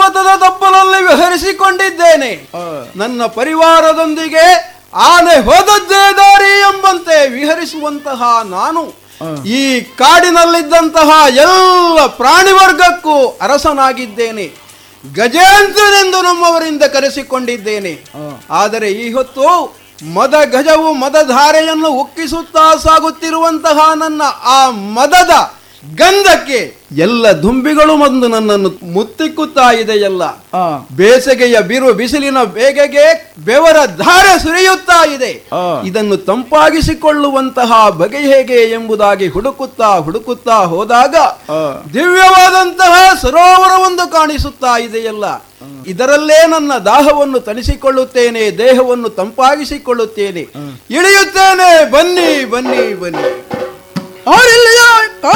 ಪರ್ವತದ ತಪ್ಪಲಲ್ಲಿ ವಿಹರಿಸಿಕೊಂಡಿದ್ದೇನೆ. ನನ್ನ ಪರಿವಾರದೊಂದಿಗೆ ಆನೆ ಹೋದದ್ದೇ ದಾರಿ ಎಂಬಂತೆ ವಿಹರಿಸುವಂತಹ ನಾನು ಈ ಕಾಡಿನಲ್ಲಿದ್ದಂತಹ ಎಲ್ಲ ಪ್ರಾಣಿ ವರ್ಗಕ್ಕೂ ಅರಸನಾಗಿದ್ದೇನೆ. ಗಜೇಂದ್ರನೆಂದು ನಮ್ಮವರಿಂದ ಕರೆಸಿಕೊಂಡಿದ್ದೇನೆ. ಆದರೆ ಈ ಹೊತ್ತು ಮದ ಗಜವು ಮದಧಾರೆಯನ್ನು ಉಕ್ಕಿಸುತ್ತಾ ಸಾಗುತ್ತಿರುವಂತಹ ನನ್ನ ಆ ಮದದ ಗಂಧಕ್ಕೆ ಎಲ್ಲ ದುಂಬಿಗಳು ಬಂದು ನನ್ನನ್ನು ಮುತ್ತಿಕ್ಕುತ್ತಾ ಇದೆಯಲ್ಲ. ಬೇಸಿಗೆಯ ಬಿರು ಬಿಸಿಲಿನ ಬೇಗೆಗೆ ಬೆವರ ಧಾರೆ ಸುರಿಯುತ್ತಾ ಇದೆ. ಇದನ್ನು ತಂಪಾಗಿಸಿಕೊಳ್ಳುವಂತಹ ಬಗೆ ಹೇಗೆ ಎಂಬುದಾಗಿ ಹುಡುಕುತ್ತಾ ಹೋದಾಗ ದಿವ್ಯವಾದಂತಹ ಸರೋವರವೊಂದು ಕಾಣಿಸುತ್ತಾ ಇದೆಯಲ್ಲ. ಇದರಲ್ಲೇ ನನ್ನ ದಾಹವನ್ನು ತಣಿಸಿಕೊಳ್ಳುತ್ತೇನೆ, ದೇಹವನ್ನು ತಂಪಾಗಿಸಿಕೊಳ್ಳುತ್ತೇನೆ, ಇಳಿಯುತ್ತೇನೆ. ಬನ್ನಿ ಬನ್ನಿ ಬನ್ನಿ.